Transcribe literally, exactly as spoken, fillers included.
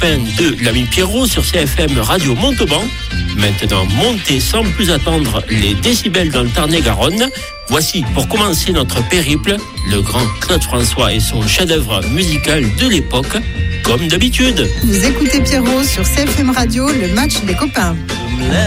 copains de l'ami Pierrot sur C F M Radio Montauban. Maintenant, montez sans plus attendre les décibels dans le Tarn-et-Garonne. Voici, pour commencer notre périple, le grand Claude François et son chef-d'œuvre musical de l'époque, comme d'habitude. Vous écoutez Pierrot sur C F M Radio, le match des copains.